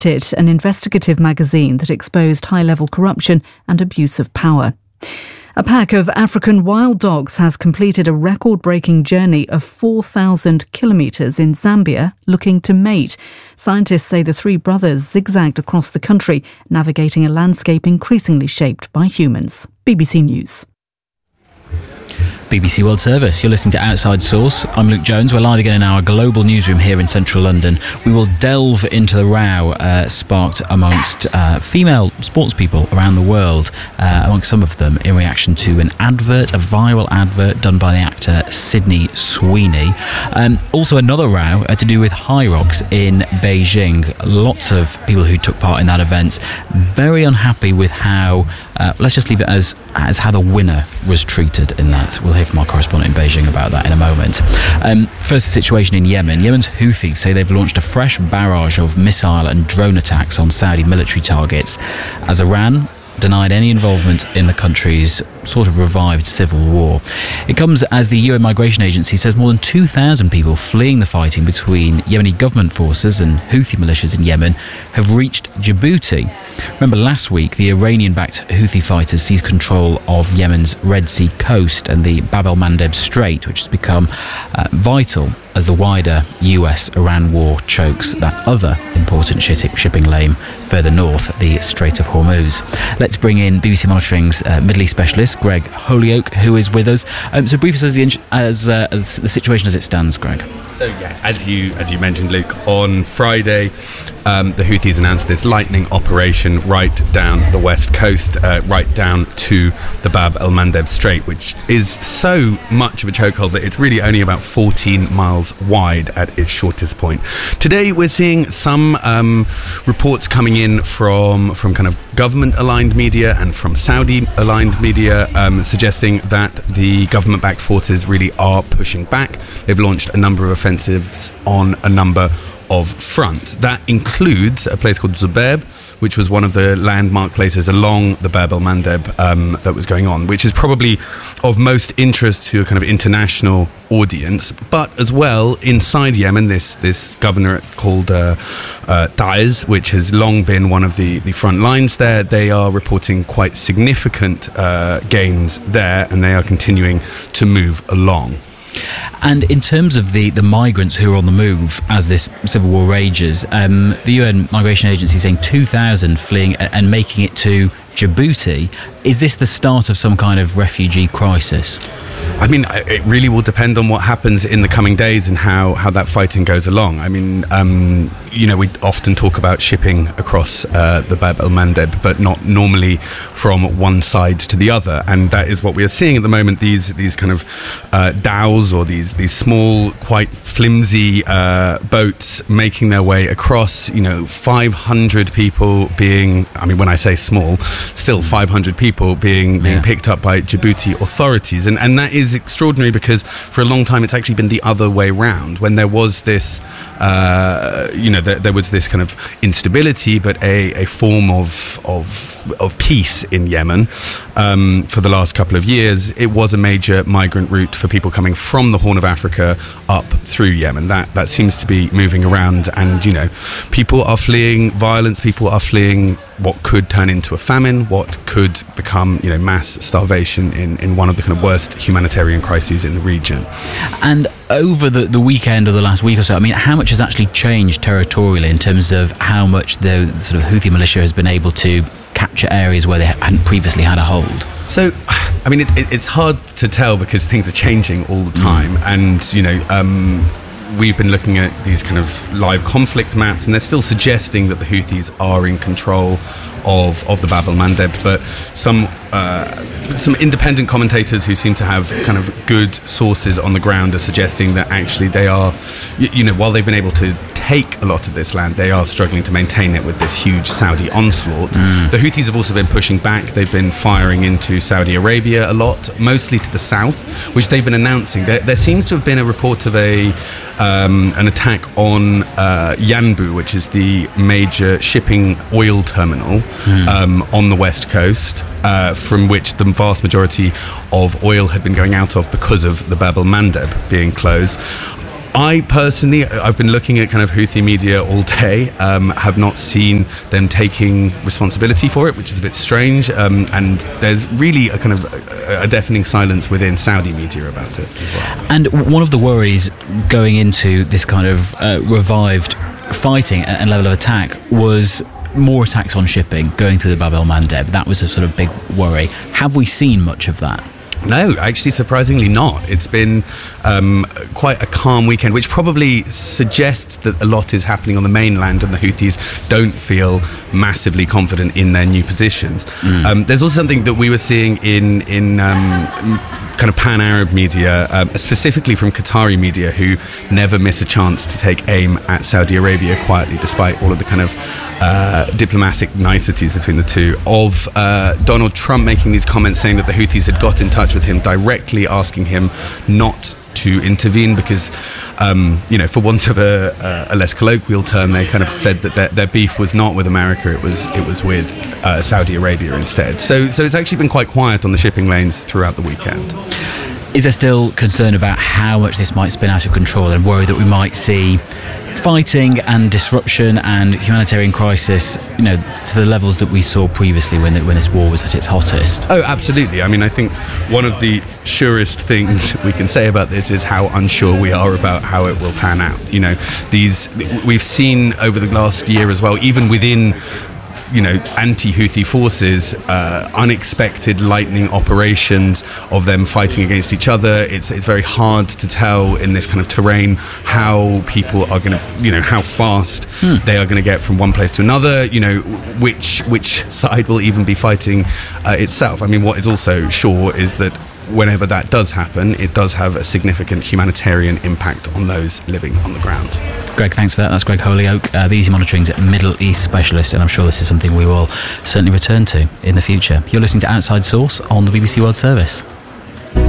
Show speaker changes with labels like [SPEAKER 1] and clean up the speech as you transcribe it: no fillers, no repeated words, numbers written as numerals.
[SPEAKER 1] an investigative magazine that exposed high-level corruption and abuse of power. A pack of African wild dogs has completed a record-breaking journey of 4,000 kilometres in Zambia looking to mate. Scientists say the three brothers zigzagged across the country, navigating a landscape increasingly shaped by humans. BBC News.
[SPEAKER 2] BBC World Service. You're listening to Outside Source. I'm Luke Jones. We're live again in our global newsroom here in central London. We will delve into the row sparked amongst female sports people around the world, amongst some of them in reaction to an advert, a viral advert done by the actor Sydney Sweeney. Also another row to do with HYROX in Beijing. Lots of people who took part in that event very unhappy with how, let's just leave it as how the winner was treated in that. We'll hear from our correspondent in Beijing about that in a moment. First, the situation in Yemen. Yemen's Houthis say they've launched a fresh barrage of missile and drone attacks on Saudi military targets as Iran denied any involvement in the country's sort of revived civil war. It comes as the UN Migration Agency says more than 2,000 people fleeing the fighting between Yemeni government forces and Houthi militias in Yemen have reached Djibouti. Remember last week the Iranian-backed Houthi fighters seized control of Yemen's Red Sea coast and the Bab el-Mandeb Strait, which has become vital as the wider US-Iran war chokes that other important shipping lane further north, the Strait of Hormuz. Let's bring in BBC Monitoring's Middle East specialist, Greg Holyoake, who is with us. So brief us as the situation as it stands, Greg.
[SPEAKER 3] So yeah, as you mentioned, Luke, on Friday, the Houthis announced this lightning operation right down the west coast, right down to the Bab el-Mandeb Strait, which is so much of a chokehold that it's really only about 14 miles wide at its shortest point. Today, we're seeing some reports coming in from kind of government-aligned media and from Saudi-aligned media, suggesting that the government-backed forces really are pushing back. They've launched a number of offensives on a number of fronts. That includes a place called Zubair, which was one of the landmark places along the Bab el-Mandeb that was going on, which is probably of most interest to a kind of international audience. But as well, inside Yemen, this governorate called Taiz, which has long been one of the front lines there, they are reporting quite significant gains there, and they are continuing to move along.
[SPEAKER 2] And in terms of the migrants who are on the move as this civil war rages, the UN Migration Agency is saying 2,000 fleeing and making it to Djibouti. Is this the start of some kind of refugee crisis?
[SPEAKER 3] I mean, it really will depend on what happens in the coming days and how that fighting goes along. I mean, we often talk about shipping across the Bab el-Mandeb, but not normally from one side to the other. And that is what we are seeing at the moment, these kind of dhows or these small, quite flimsy boats making their way across, 500 people being, I mean, when I say small, still 500 people being picked up by Djibouti authorities. And that is extraordinary because for a long time it's actually been the other way round. When there was this, there was this kind of instability, but a form of peace in Yemen for the last couple of years. It was a major migrant route for people coming from the Horn of Africa up through Yemen. That seems to be moving around, and people are fleeing violence. People are fleeing what could turn into a famine, what could become mass starvation in one of the kind of worst humanitarian crises in the region.
[SPEAKER 2] And over the weekend or the last week or so, I mean, how much has actually changed territorially in terms of how much the sort of Houthi militia has been able to capture areas where they hadn't previously had a hold?
[SPEAKER 3] So, I mean, it's hard to tell because things are changing all the time, and we've been looking at these kind of live conflict maps, and they're still suggesting that the Houthis are in control of the Bab el-Mandeb, but some independent commentators who seem to have kind of good sources on the ground are suggesting that actually they are, while they've been able to take a lot of this land, they are struggling to maintain it with this huge Saudi onslaught. The Houthis have also been pushing back. They've been firing into Saudi Arabia a lot, mostly to the south, which they've been announcing. There seems to have been a report of an attack on Yanbu, which is the major shipping oil terminal on the west coast, from which the vast majority of oil had been going out of because of the Bab el-Mandeb being closed. I personally, I've been looking at kind of Houthi media all day, have not seen them taking responsibility for it, which is a bit strange, and there's really a kind of a deafening silence within Saudi media about it as well.
[SPEAKER 2] And one of the worries going into this kind of revived fighting and level of attack was more attacks on shipping going through the Bab el-Mandeb. That was a sort of big worry. Have we seen much of that?
[SPEAKER 3] No, actually, surprisingly not. It's been quite a calm weekend, which probably suggests that a lot is happening on the mainland and the Houthis don't feel massively confident in their new positions. There's also something that we were seeing in kind of pan-Arab media, specifically from Qatari media, who never miss a chance to take aim at Saudi Arabia quietly, despite all of the kind of diplomatic niceties between the two, of Donald Trump making these comments saying that the Houthis had got in touch with him directly, asking him not to intervene because, for want of a less colloquial term, they kind of said that their beef was not with America, it was with Saudi Arabia instead. So it's actually been quite quiet on the shipping lanes throughout the weekend.
[SPEAKER 2] Is there still concern about how much this might spin out of control and worry that we might see fighting and disruption and humanitarian crisis, to the levels that we saw previously when this war was at its hottest?
[SPEAKER 3] Oh, absolutely. I mean, I think one of the surest things we can say about this is how unsure we are about how it will pan out. We've seen over the last year as well, even within anti-Houthi forces, unexpected lightning operations of them fighting against each other. It's very hard to tell in this kind of terrain how people are going to, how fast they are going to get from one place to another, which side will even be fighting itself. I mean, what is also sure is that whenever that does happen, it does have a significant humanitarian impact on those living on the ground.
[SPEAKER 2] Greg, thanks for that. That's Greg Holyoake, BBC Monitoring's Middle East specialist, and I'm sure this is something we will certainly return to in the future. You're listening to Outside Source on the BBC World Service.